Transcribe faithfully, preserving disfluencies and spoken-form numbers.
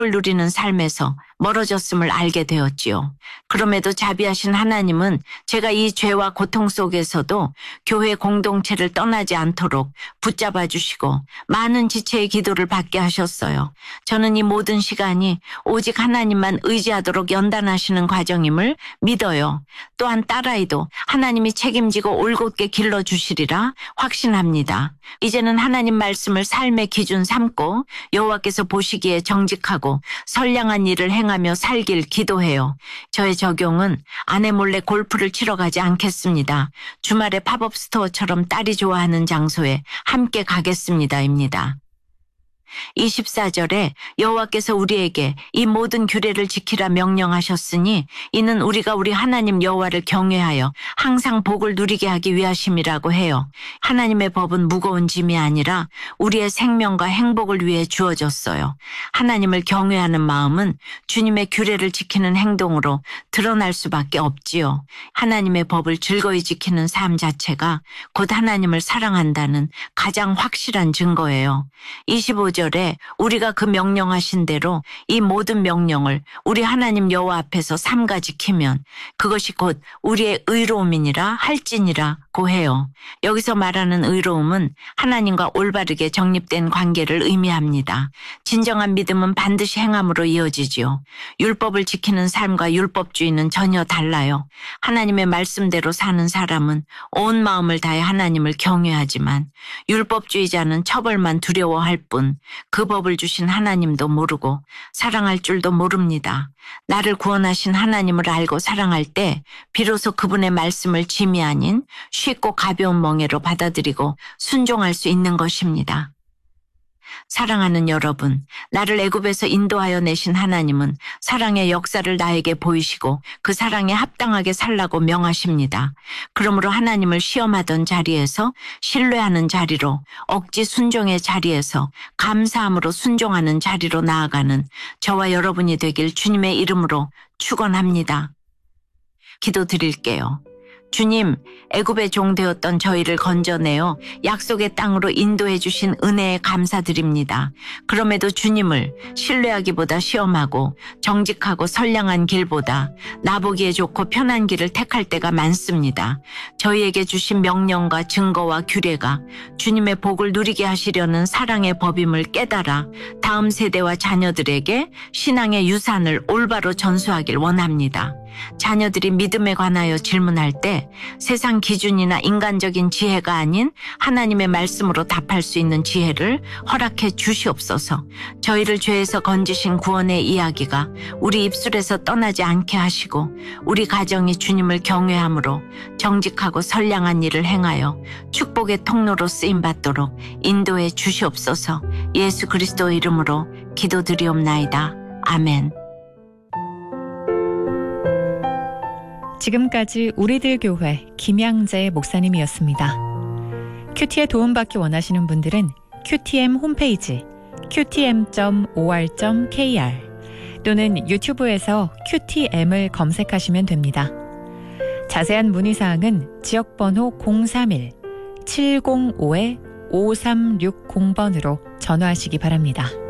누리는 삶에서 멀어졌음을 알게 되었지요. 그럼에도 자비하신 하나님은 제가 이 죄와 고통 속에서도 교회 공동체를 떠나지 않도록 붙잡아 주시고 많은 지체의 기도를 받게 하셨어요. 저는 이 모든 시간이 오직 하나님만 의지하도록 연단하시는 과정임을 믿어요. 또한 딸아이도 하나님이 책임지고 올곧게 길러주시리라 확신합니다. 이제는 하나님 말씀을 삶의 기준 삼고 여호와께서 보시기에 정직하고 선량한 일을 행하며 살길 기도해요. 저의 적용은 아내 몰래 골프를 치러 가지 않겠습니다. 주말에 팝업 스토어처럼 딸이 좋아하는 장소에 함께 가겠습니다입니다. 이십사 절에 여호와께서 우리에게 이 모든 규례를 지키라 명령하셨으니 이는 우리가 우리 하나님 여호와를 경외하여 항상 복을 누리게 하기 위하심이라고 해요. 하나님의 법은 무거운 짐이 아니라 우리의 생명과 행복을 위해 주어졌어요. 하나님을 경외하는 마음은 주님의 규례를 지키는 행동으로 드러날 수밖에 없지요. 하나님의 법을 즐거이 지키는 삶 자체가 곧 하나님을 사랑한다는 가장 확실한 증거예요. 이십오 절에 우리가 그 명령하신 대로 이 모든 명령을 우리 하나님 여호와 앞에서 삼가 지키면 그것이 곧 우리의 의로움이니라 할지니라고 해요. 여기서 말하는 의로움은 하나님과 올바르게 정립된 관계를 의미합니다. 진정한 믿음은 반드시 행함으로 이어지지요. 율법을 지키는 삶과 율법주의는 전혀 달라요. 하나님의 말씀대로 사는 사람은 온 마음을 다해 하나님을 경외하지만 율법주의자는 처벌만 두려워할 뿐 그 법을 주신 하나님도 모르고 사랑할 줄도 모릅니다. 나를 구원하신 하나님을 알고 사랑할 때 비로소 그분의 말씀을 짐이 아닌 쉽고 가벼운 멍에로 받아들이고 순종할 수 있는 것입니다. 사랑하는 여러분, 나를 애굽에서 인도하여 내신 하나님은 사랑의 역사를 나에게 보이시고 그 사랑에 합당하게 살라고 명하십니다. 그러므로 하나님을 시험하던 자리에서 신뢰하는 자리로, 억지 순종의 자리에서 감사함으로 순종하는 자리로 나아가는 저와 여러분이 되길 주님의 이름으로 축원합니다. 기도드릴게요. 주님, 애굽의 종 되었던 저희를 건져내어 약속의 땅으로 인도해 주신 은혜에 감사드립니다. 그럼에도 주님을 신뢰하기보다 시험하고 정직하고 선량한 길보다 나보기에 좋고 편한 길을 택할 때가 많습니다. 저희에게 주신 명령과 증거와 규례가 주님의 복을 누리게 하시려는 사랑의 법임을 깨달아 다음 세대와 자녀들에게 신앙의 유산을 올바로 전수하길 원합니다. 자녀들이 믿음에 관하여 질문할 때 세상 기준이나 인간적인 지혜가 아닌 하나님의 말씀으로 답할 수 있는 지혜를 허락해 주시옵소서. 저희를 죄에서 건지신 구원의 이야기가 우리 입술에서 떠나지 않게 하시고 우리 가정이 주님을 경외함으로 정직하고 선량한 일을 행하여 축복의 통로로 쓰임받도록 인도해 주시옵소서. 예수 그리스도 이름으로 기도드리옵나이다. 아멘. 지금까지 우리들 교회 김양재 목사님이었습니다. 큐티에 도움받기 원하시는 분들은 큐티엠 홈페이지 큐티엠 닷 오알 닷 케이알 또는 유튜브에서 큐티엠을 검색하시면 됩니다. 자세한 문의사항은 지역번호 공삼일 칠공오 오삼육공 번으로 전화하시기 바랍니다.